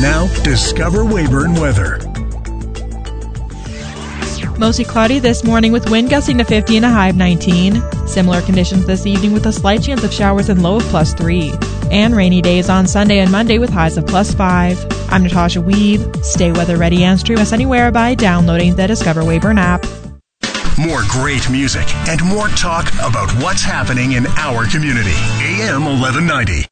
Now, Discover Weyburn weather. Mostly cloudy this morning with wind gusting to 50 and a high of 19. Similar conditions this evening with a slight chance of showers and low of +3. And rainy days on Sunday and Monday with highs of +5. I'm Natasha Weave. Stay weather ready and stream us anywhere by downloading the Discover Weyburn app. More great music and more talk about what's happening in our community. AM 1190.